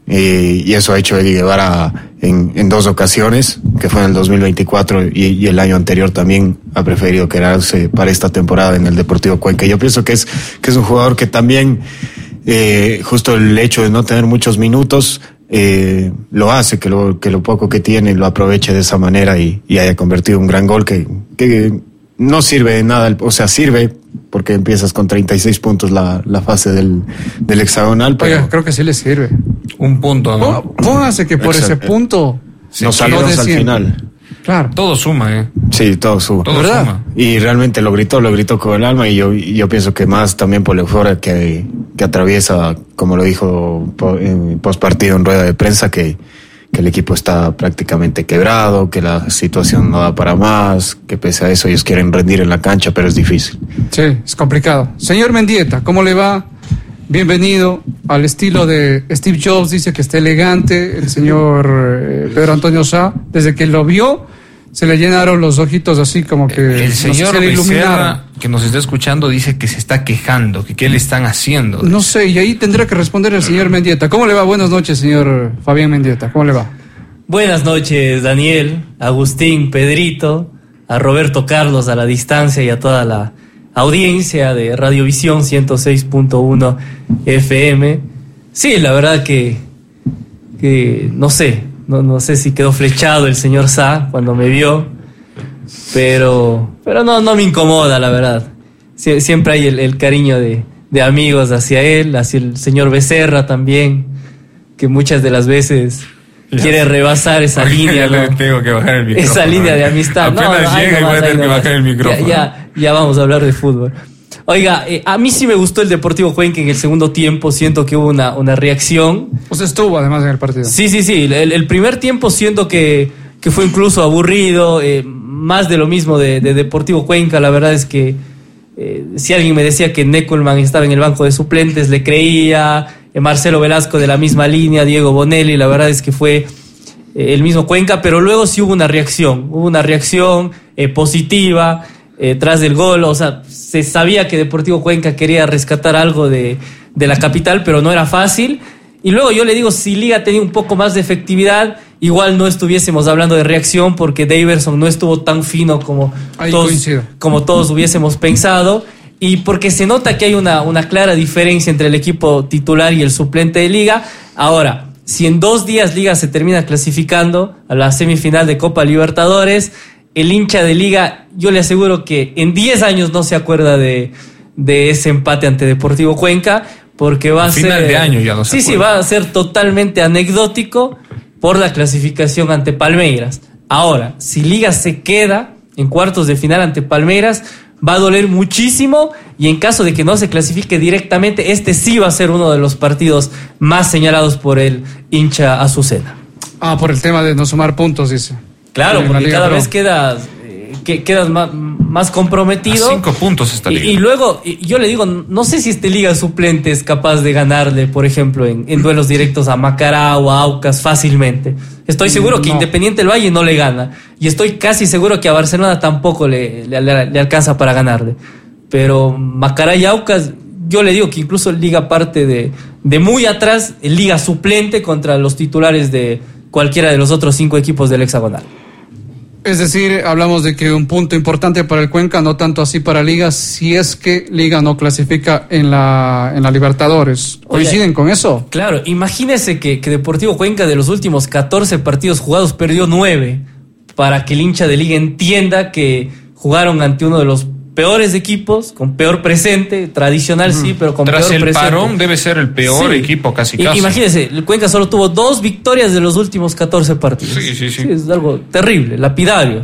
y eso ha hecho Eddie Guevara en 2 ocasiones, que fue en el 2024 y el año anterior también ha preferido quedarse para esta temporada en el Deportivo Cuenca. Yo pienso que es un jugador que también, justo el hecho de no tener muchos minutos, lo hace que lo poco que tiene lo aproveche de esa manera y haya convertido un gran gol que no sirve de nada, o sea, sirve porque empiezas con 36 puntos la fase del hexagonal. Pero oiga, creo que sí le sirve. Un punto, ¿no? Póngase que por ese punto nos salimos al final. Claro. Todo suma, Sí, todo suma. Todo suma. Y realmente lo gritó con el alma, y yo pienso que más también por la euforia que atraviesa, como lo dijo post partido en rueda de prensa, que el equipo está prácticamente quebrado, que la situación no da para más, que pese a eso ellos quieren rendir en la cancha, pero es difícil. Sí, es complicado. Señor Mendieta, ¿cómo le va? Bienvenido. Al estilo de Steve Jobs, dice que está elegante. El señor Pedro Antonio Sá, desde que lo vio, se le llenaron los ojitos así como que el señor Becerra, que nos está escuchando, dice que se está quejando, que qué le están haciendo. No sé, y ahí tendrá que responder el señor Mendieta. ¿Cómo le va? Buenas noches, señor Fabián Mendieta. ¿Cómo le va? Buenas noches, Daniel, Agustín, Pedrito, a Roberto Carlos a la distancia y a toda la audiencia de Radiovisión 106.1 FM. Sí, la verdad que no sé si quedó flechado el señor Sá cuando me vio, pero no me incomoda, la verdad. Siempre hay el cariño de amigos hacia él, hacia el señor Becerra también, que muchas de las veces quiere rebasar esa línea, ¿no? Tengo que bajar el micrófono. Esa línea de amistad. Apenas llega y voy a tener que bajar el micrófono. Ya vamos a hablar de fútbol. Oiga, a mí sí me gustó el Deportivo Cuenca en el segundo tiempo. Siento que hubo una reacción. Usted estuvo además en el partido. Sí. El primer tiempo siento que fue incluso aburrido, más de lo mismo de Deportivo Cuenca. La verdad es que si alguien me decía que Neckelman estaba en el banco de suplentes, le creía. Marcelo Velasco de la misma línea, Diego Bonelli, la verdad es que fue el mismo Cuenca, pero luego sí hubo una reacción positiva tras del gol. O sea, se sabía que Deportivo Cuenca quería rescatar algo de la capital, pero no era fácil. Y luego yo le digo, si Liga tenía un poco más de efectividad, igual no estuviésemos hablando de reacción, porque Daverson no estuvo tan fino como todos hubiésemos pensado. Y porque se nota que hay una clara diferencia entre el equipo titular y el suplente de Liga. Ahora, si en 2 días Liga se termina clasificando a la semifinal de Copa Libertadores, el hincha de Liga, yo le aseguro que en 10 años no se acuerda de ese empate ante Deportivo Cuenca, porque va a ser... Final de año ya no se acuerda. Sí, va a ser totalmente anecdótico por la clasificación ante Palmeiras. Ahora, si Liga se queda en cuartos de final ante Palmeiras, va a doler muchísimo, y en caso de que no se clasifique directamente, este sí va a ser uno de los partidos más señalados por el hincha azucena. Por el tema de no sumar puntos, dice. Claro, porque cada vez quedas más comprometido. A 5 puntos esta liga. Y luego, yo le digo, no sé si liga suplente es capaz de ganarle, por ejemplo, en duelos directos a Macará o a Aucas fácilmente. Estoy seguro que Independiente del Valle no le gana. Y estoy casi seguro que a Barcelona tampoco le alcanza para ganarle. Pero Macará y Aucas, yo le digo que incluso Liga parte de muy atrás, Liga suplente contra los titulares de cualquiera de los otros 5 equipos del hexagonal. Es decir, hablamos de que un punto importante para el Cuenca, no tanto así para Liga, si es que Liga no clasifica en la Libertadores. ¿Coinciden con eso? Claro, imagínese que Deportivo Cuenca de los últimos 14 partidos jugados perdió 9, para que el hincha de Liga entienda que jugaron ante uno de los peores equipos, con peor presente, tradicional sí, pero con Tras peor presente. Tras el parón debe ser el peor equipo casi. Imagínense, el Cuenca solo tuvo 2 victorias de los últimos 14 partidos. Sí. Es algo terrible, lapidario.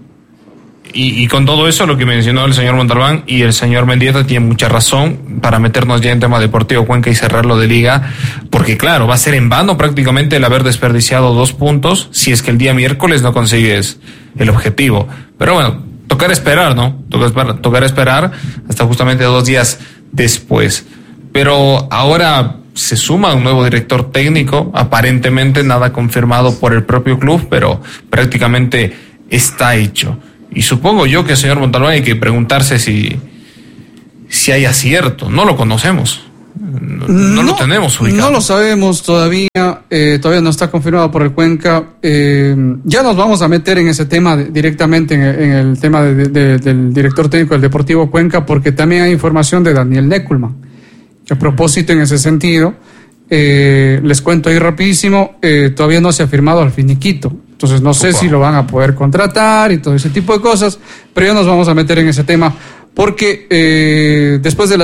Y con todo eso, lo que mencionó el señor Montalbán y el señor Mendieta tiene mucha razón para meternos ya en tema Deportivo Cuenca y cerrarlo de Liga, porque claro, va a ser en vano prácticamente el haber desperdiciado 2 puntos si es que el día miércoles no consigues el objetivo. Pero bueno, tocar esperar, ¿no? Tocar esperar hasta justamente 2 días después. Pero ahora se suma un nuevo director técnico, aparentemente nada confirmado por el propio club, pero prácticamente está hecho. Y supongo yo que, señor Montalbán, hay que preguntarse si hay acierto. No lo conocemos. No lo tenemos ubicado. No lo sabemos todavía, todavía no está confirmado por el Cuenca. Ya nos vamos a meter en ese tema directamente, en el tema del director técnico del Deportivo Cuenca, porque también hay información de Daniel Neckelman. A propósito, en ese sentido, les cuento ahí rapidísimo, todavía no se ha firmado al finiquito. Entonces no sé si lo van a poder contratar y todo ese tipo de cosas, pero ya nos vamos a meter en ese tema. Porque después de las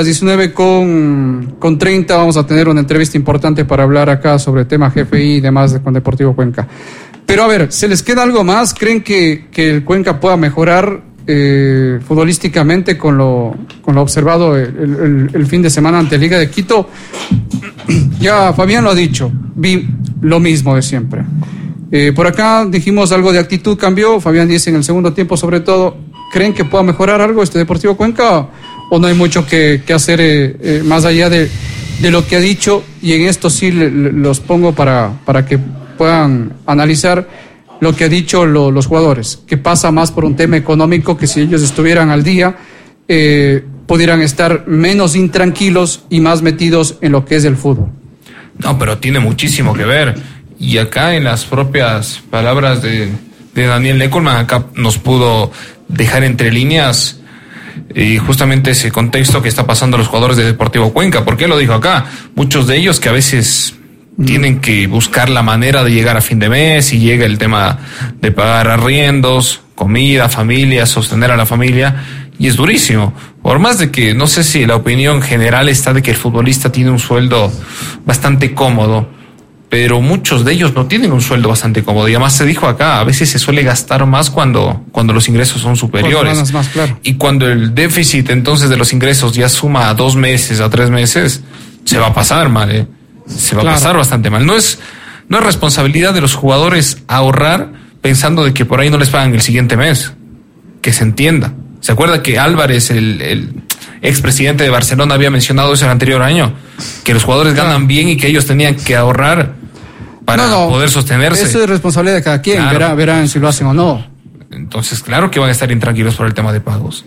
19:30 vamos a tener una entrevista importante para hablar acá sobre el tema GFI y demás con Deportivo Cuenca. Pero a ver, ¿se les queda algo más? ¿Creen que el Cuenca pueda mejorar futbolísticamente con lo observado el fin de semana ante Liga de Quito? Ya Fabián lo ha dicho, vi lo mismo de siempre. Por acá dijimos algo de actitud cambió, Fabián dice en el segundo tiempo sobre todo. ¿Creen que pueda mejorar algo este Deportivo Cuenca o no hay mucho que hacer más allá de lo que ha dicho? Y en esto sí los pongo para que puedan analizar lo que ha dicho los jugadores, que pasa más por un tema económico, que si ellos estuvieran al día pudieran estar menos intranquilos y más metidos en lo que es el fútbol. No, pero tiene muchísimo que ver. Y acá en las propias palabras de Daniel Neckelman, acá nos pudo dejar entre líneas y justamente ese contexto que está pasando a los jugadores de Deportivo Cuenca. ¿Por qué lo dijo acá? Muchos de ellos que a veces tienen que buscar la manera de llegar a fin de mes y llega el tema de pagar arriendos, comida, familia, sostener a la familia, y es durísimo. Por más de que no sé si la opinión general está de que el futbolista tiene un sueldo bastante cómodo, pero muchos de ellos no tienen un sueldo bastante cómodo. Y además se dijo acá, a veces se suele gastar más cuando los ingresos son superiores. Más, claro. Y cuando el déficit entonces de los ingresos ya suma a 2 meses, a 3 meses, se va a pasar mal, Se va a pasar bastante mal. No es responsabilidad de los jugadores ahorrar pensando de que por ahí no les pagan el siguiente mes. Que se entienda. ¿Se acuerda que Álvarez, el expresidente de Barcelona, había mencionado eso el anterior año? Que los jugadores ganan bien y que ellos tenían que ahorrar para poder sostenerse. Eso es responsabilidad de cada quien, claro. Verán si lo hacen o no. Entonces, claro que van a estar intranquilos por el tema de pagos.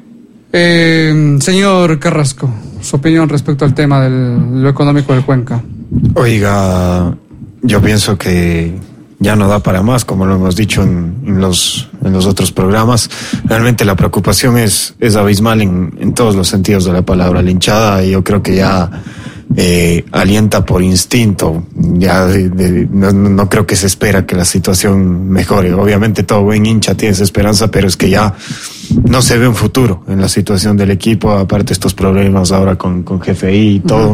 Señor Carrasco, su opinión respecto al tema de lo económico del Cuenca. Oiga, yo pienso que ya no da para más, como lo hemos dicho en los otros programas. Realmente la preocupación es abismal en todos los sentidos de la palabra. La hinchada, yo creo que ya alienta por instinto. Ya no creo que se espera que la situación mejore. Obviamente todo buen hincha tiene esa esperanza, pero es que ya no se ve un futuro en la situación del equipo, aparte estos problemas ahora con GFI y todo.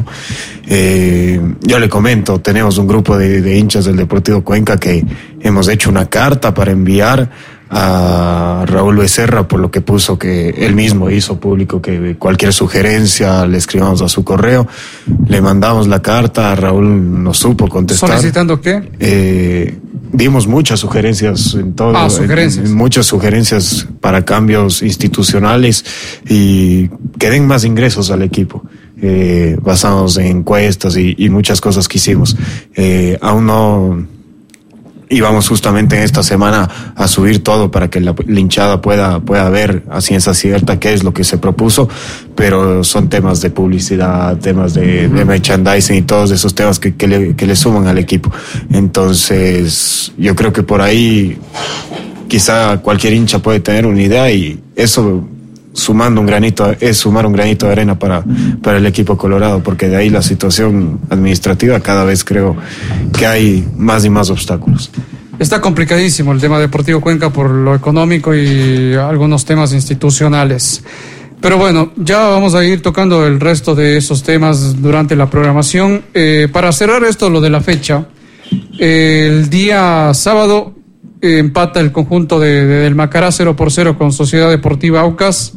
Yo le comento, tenemos un grupo de hinchas del Deportivo Cuenca que hemos hecho una carta para enviar a Raúl Becerra por lo que puso, que él mismo hizo público que cualquier sugerencia le escribamos a su correo. Le mandamos la carta, Raúl no supo contestar. ¿Solicitando qué? Dimos muchas sugerencias en todo, sugerencias. Muchas sugerencias para cambios institucionales y que den más ingresos al equipo, basados en encuestas y muchas cosas que hicimos. Aún no. Y vamos justamente en esta semana a subir todo para que la hinchada pueda ver a ciencia cierta qué es lo que se propuso, pero son temas de publicidad, temas de merchandising y todos esos temas que le suman al equipo. Entonces, yo creo que por ahí quizá cualquier hincha puede tener una idea y eso sumar un granito de arena para el equipo colorado, porque de ahí la situación administrativa cada vez creo que hay más y más obstáculos. Está complicadísimo el tema Deportivo Cuenca por lo económico y algunos temas institucionales. Pero bueno, ya vamos a ir tocando el resto de esos temas durante la programación. Para cerrar esto, lo de la fecha, el día sábado empata el conjunto del Macará 0-0 con Sociedad Deportiva Aucas.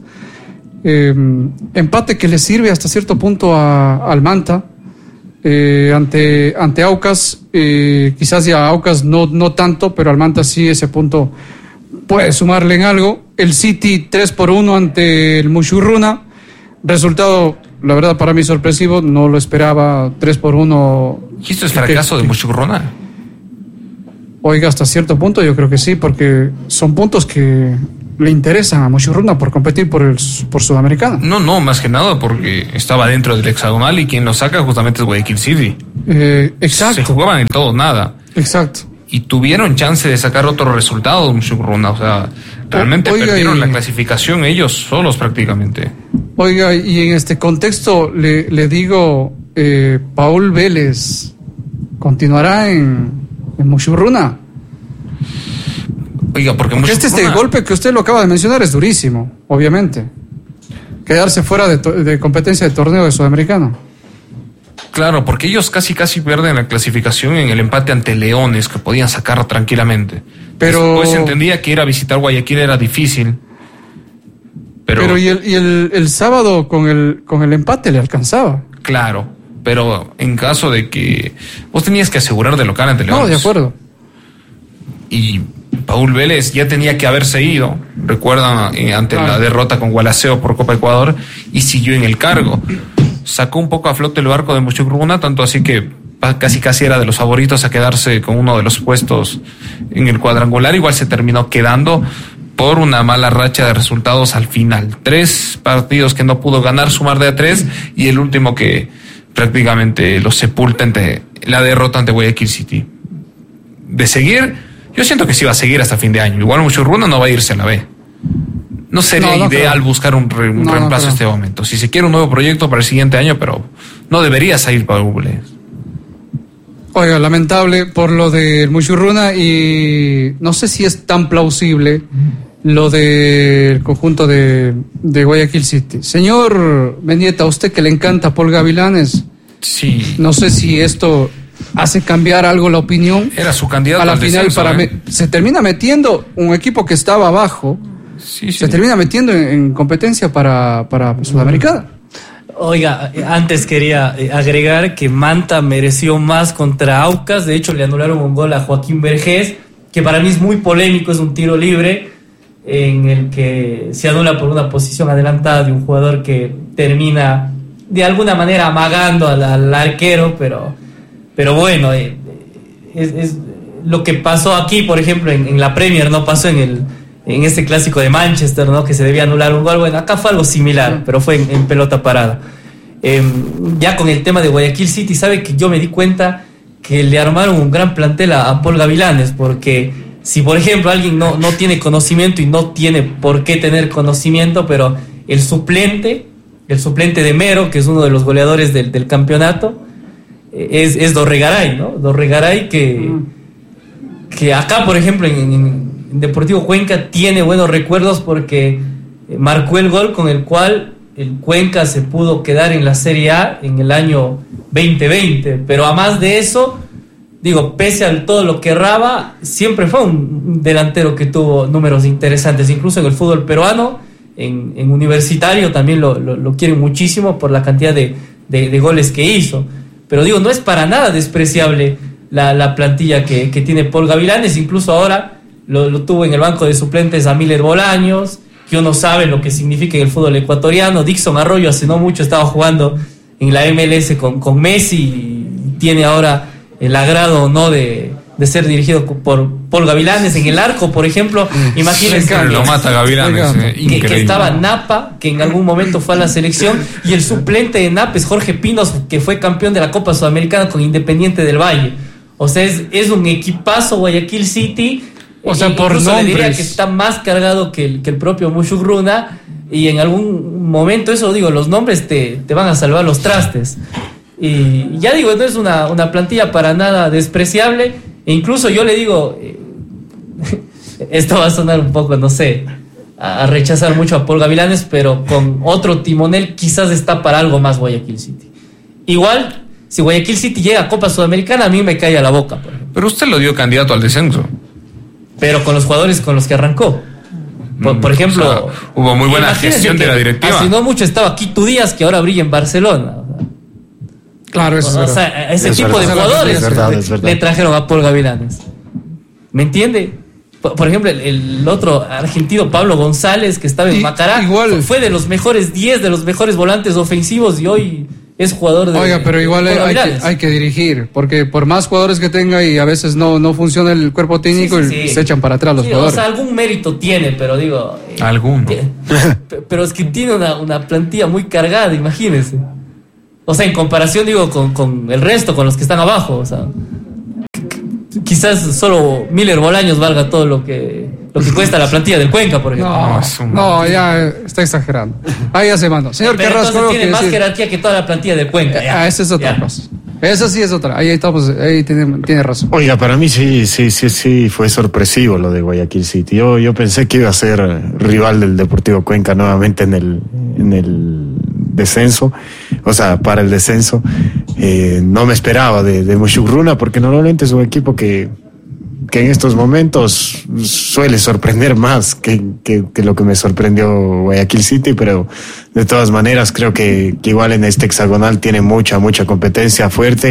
Empate que le sirve hasta cierto punto al Manta ante Aucas. Quizás ya a Aucas no tanto, pero al Manta sí, ese punto puede sumarle en algo. El City 3-1 ante el Mushurruna, resultado la verdad para mí sorpresivo, no lo esperaba. 3-1. ¿Y esto es fracaso de Mushurruna? Oiga, hasta cierto punto yo creo que sí, porque son puntos que le interesan a Muchurruna por competir por Sudamericana. No, más que nada porque estaba dentro del hexagonal y quien lo saca justamente es Guayaquil City. Exacto. Se jugaban en todo, nada. Exacto. Y tuvieron chance de sacar otro resultado de Muchurruna. O sea, realmente perdieron la clasificación ellos solos prácticamente. Oiga, y en este contexto le digo, Paul Vélez continuará en Muchurruna. Oiga, porque este golpe que usted lo acaba de mencionar es durísimo, obviamente. Quedarse fuera de competencia de torneo de Sudamericano. Claro, porque ellos casi pierden la clasificación en el empate ante Leones, que podían sacar tranquilamente. Pero pues entendía que ir a visitar Guayaquil era difícil. Pero y el sábado con el empate le alcanzaba. Claro, pero en caso de que vos tenías que asegurar de local ante Leones. No, de acuerdo. Y Paul Vélez ya tenía que haberse ido, recuerdan, ante la derrota con Gualaceo por Copa Ecuador, y siguió en el cargo. Sacó un poco a flote el barco de Muchurruna, tanto así que casi era de los favoritos a quedarse con uno de los puestos en el cuadrangular. Igual se terminó quedando por una mala racha de resultados al final. 3 partidos que no pudo ganar, sumar de a 3, y el último que prácticamente lo sepulta ante la derrota ante Guayaquil City. De seguir, yo siento que sí va a seguir hasta fin de año. Igual Muchurruna no va a irse a la B. No sería ideal buscar un reemplazo en este momento. Si se quiere un nuevo proyecto para el siguiente año, pero no debería salir para Google. Oiga, lamentable por lo del Muchurruna, y no sé si es tan plausible lo del conjunto de Guayaquil City. Señor Mendieta, a usted que le encanta Paul Gavilanes, sí. No sé si esto hace cambiar algo la opinión. Era su candidato a la al final descenso, se termina metiendo un equipo que estaba abajo. Sí. Se termina metiendo en competencia para Sudamericana. Oiga, antes quería agregar que Manta mereció más contra Aucas. De hecho, le anularon un gol a Joaquín Vergés, que para mí es muy polémico. Es un tiro libre en el que se anula por una posición adelantada de un jugador que termina de alguna manera amagando al arquero, pero bueno, es lo que pasó aquí, por ejemplo, en la Premier, no pasó en este clásico de Manchester, ¿no? Que se debía anular un gol. Bueno, acá fue algo similar, pero fue en pelota parada. Ya con el tema de Guayaquil City, sabe que yo me di cuenta que le armaron un gran plantel a Paul Gavilanes, porque si, por ejemplo, alguien no tiene conocimiento, y no tiene por qué tener conocimiento, pero el suplente de Mero, que es uno de los goleadores del campeonato, es Dorregaray, ¿no? Dorregaray que acá, por ejemplo, en Deportivo Cuenca tiene buenos recuerdos porque marcó el gol con el cual el Cuenca se pudo quedar en la Serie A en el año 2020, pero a más de eso, digo, pese a todo lo que erraba, siempre fue un delantero que tuvo números interesantes, incluso en el fútbol peruano, en Universitario también lo quieren muchísimo por la cantidad de goles que hizo. Pero digo, no es para nada despreciable la plantilla que tiene Paul Gavilanes. Incluso ahora lo tuvo en el banco de suplentes a Miller Bolaños, que uno sabe lo que significa en el fútbol ecuatoriano. Dixon Arroyo hace no mucho estaba jugando en la MLS con Messi, y tiene ahora el agrado, ¿no?, de ser dirigido por Paul Gavilanes. En el arco, por ejemplo, imagínense lo mata Gavilanes, que estaba Napa, que en algún momento fue a la selección, y el suplente de Napa es Jorge Pinos, que fue campeón de la Copa Sudamericana con Independiente del Valle. O sea, es un equipazo Guayaquil City. O sea, por incluso nombres, le diría que está más cargado que el propio Muchurruna, y en algún momento, eso digo, los nombres te van a salvar los trastes. Y ya digo, no es una plantilla para nada despreciable. E incluso yo le digo, esto va a sonar un poco, no sé, a rechazar mucho a Paul Gavilanes, pero con otro timonel quizás está para algo más Guayaquil City. Igual, si Guayaquil City llega a Copa Sudamericana, a mí me cae a la boca, por ejemplo. Pero usted lo dio candidato al descenso. Pero con los jugadores con los que arrancó. Por ejemplo, o sea, hubo muy buena gestión de la directiva. Hace no mucho estaba Quito Díaz, que ahora brilla en Barcelona. Claro, eso es verdad. Ese tipo de jugadores le trajeron a Paul Gavilanes. ¿Me entiende? Por ejemplo, el otro argentino, Pablo González, que estaba en Macará, igual, fue de los mejores 10, de los mejores volantes ofensivos, y hoy es jugador de... Oiga, pero igual hay que dirigir, porque por más jugadores que tenga y a veces no funciona el cuerpo técnico, y se echan para atrás los jugadores. O sea, algún mérito tiene, pero digo... Alguno. Pero es que tiene una plantilla muy cargada, imagínense. O sea, en comparación, digo, con el resto, con los que están abajo, o sea... Quizás solo Miller Bolaños valga todo lo que cuesta la plantilla del Cuenca, por ejemplo. No, ya está exagerando. Ahí ya se mandó. Señor pero Carrasco, entonces tiene más jerarquía que toda la plantilla del Cuenca. Esa es otra cosa. Esa sí es otra. Ahí estamos, ahí tiene razón. Oiga, para mí sí fue sorpresivo lo de Guayaquil City. Yo pensé que iba a ser rival del Deportivo Cuenca nuevamente en el descenso, o sea, para el descenso. No me esperaba de Muchugruna, porque normalmente es un equipo que en estos momentos suele sorprender más que lo que me sorprendió Guayaquil City, pero de todas maneras creo que igual en este hexagonal tiene mucha competencia fuerte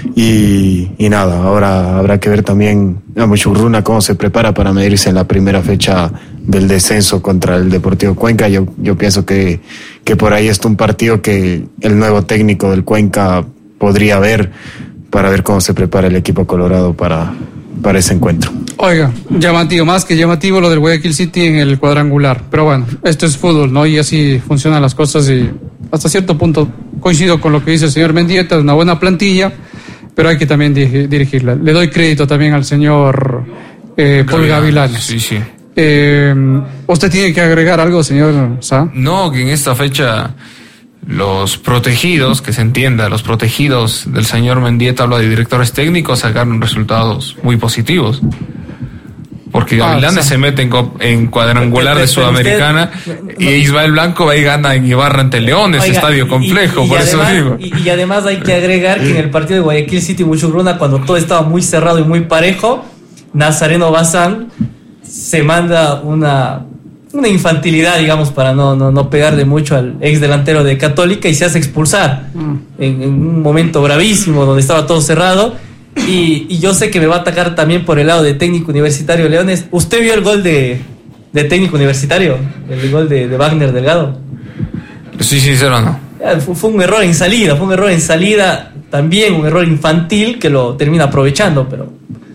y nada, ahora habrá que ver también a Muchugruna cómo se prepara para medirse en la primera fecha del descenso contra el Deportivo Cuenca. Yo pienso que por ahí está un partido que el nuevo técnico del Cuenca podría ver para ver cómo se prepara el equipo colorado para ese encuentro. Oiga, llamativo, más que llamativo lo del Guayaquil City en el cuadrangular, pero bueno, esto es fútbol, ¿no? Y así funcionan las cosas y hasta cierto punto coincido con lo que dice el señor Mendieta, es una buena plantilla, pero hay que también dirigirla. Le doy crédito también al señor Paul Gavilanes. Sí. ¿Usted tiene que agregar algo, señor Sá? No, que en esta fecha los protegidos, que se entienda, los protegidos del señor Mendieta, habla de directores técnicos, sacaron resultados muy positivos. Porque Gavilanes se mete en cuadrangular de Sudamericana y Ismael Blanco va y gana en Ibarra ante Leones, estadio complejo, por eso digo. Y además hay que agregar que en el partido de Guayaquil City Muchugruna, cuando todo estaba muy cerrado y muy parejo, Nazareno Bazán se manda una infantilidad, digamos, para no pegarle mucho al ex delantero de Católica y se hace expulsar en un momento bravísimo donde estaba todo cerrado. Y yo sé que me va a atacar también por el lado de Técnico Universitario Leones. ¿Usted vio el gol de Técnico Universitario? El gol de Wagner Delgado. Sí, sincero, no. Fue un error en salida, también un error infantil que lo termina aprovechando, pero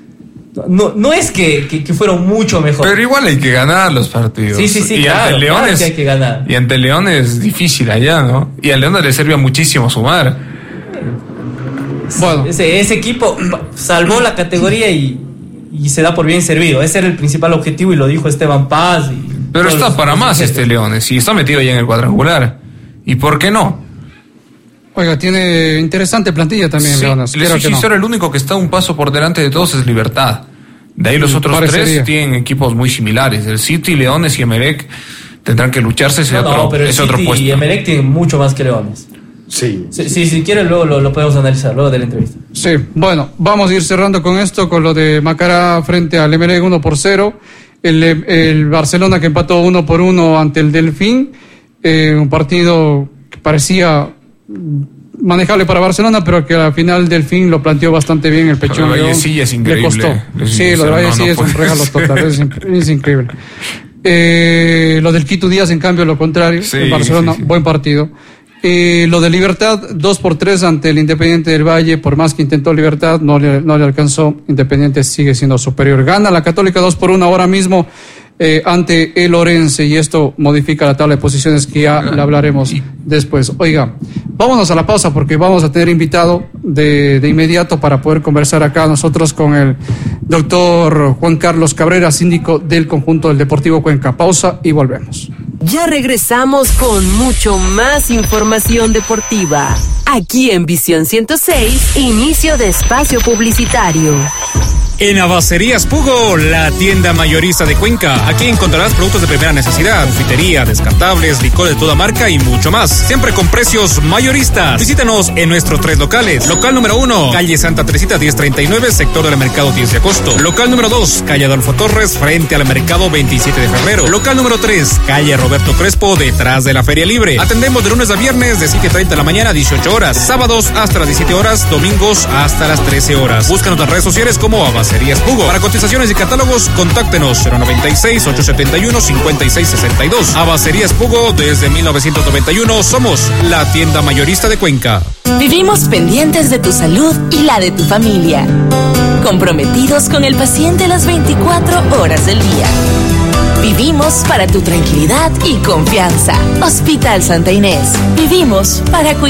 no es que fueron mucho mejor. Pero igual hay que ganar los partidos. Sí, y claro, ante Leones, claro que hay que ganar. Y ante Leones es difícil allá, ¿no? Y a Leones le servía muchísimo sumar. Bueno, ese equipo salvó la categoría y se da por bien servido. Ese era el principal objetivo y lo dijo Esteban Paz. Pero está para más Leones y está metido ya en el cuadrangular. ¿Y por qué no? Oiga, tiene interesante plantilla también, sí, Leones. Les soy sincero, el único que está un paso por delante de todos es Libertad. De ahí los otros tres tienen equipos muy similares. El City, Leones y Emelec tendrán que lucharse. Pero el City y Emelec tienen mucho más que Leones. Sí. Si quieren, luego lo podemos analizar, luego de la entrevista. Sí, bueno, vamos a ir cerrando con esto, con lo de Macará frente al Emelec 1-0. El Barcelona que empató 1-1 ante el Delfín. Un partido que parecía manejable para Barcelona, pero que al final Delfín lo planteó bastante bien. El Pechón León es increíble. Le costó. Sí, lo de Vallecilla es un regalo total, es increíble. Lo del Quito Díaz, en cambio, lo contrario. Sí, Barcelona, sí. Buen partido. Lo de Libertad, 2-3 ante el Independiente del Valle. Por más que intentó Libertad, no le alcanzó. Independiente sigue siendo superior. Gana la Católica 2-1 ahora mismo ante el Orense, y esto modifica la tabla de posiciones que ya le hablaremos después. Oiga, vámonos a la pausa porque vamos a tener invitado de inmediato para poder conversar acá nosotros con el doctor Juan Carlos Cabrera, síndico del conjunto del Deportivo Cuenca. Pausa y volvemos. Ya regresamos con mucho más información deportiva. Aquí en Visión 106, inicio de espacio publicitario. En Abacerías Pugo, la tienda mayorista de Cuenca. Aquí encontrarás productos de primera necesidad, confitería, descartables, licor de toda marca y mucho más. Siempre con precios mayoristas. Visítanos en nuestros 3 locales. Local número 1, calle Santa Teresita 1039, sector del Mercado 10 de Agosto. Local número 2, calle Adolfo Torres, frente al Mercado 27 de Febrero. Local número 3, calle Roberto Crespo, detrás de la Feria Libre. Atendemos de lunes a viernes de 7:30 de la mañana a 18 horas. Sábados hasta las 17 horas, domingos hasta las 13 horas. Búscanos en las redes sociales como Abacerías Abacerías Pugo. Para cotizaciones y catálogos, contáctenos 096-871-5662. Abacerías Pugo, desde 1991 somos la tienda mayorista de Cuenca. Vivimos pendientes de tu salud y la de tu familia. Comprometidos con el paciente las 24 horas del día. Vivimos para tu tranquilidad y confianza. Hospital Santa Inés. Vivimos para cuidar.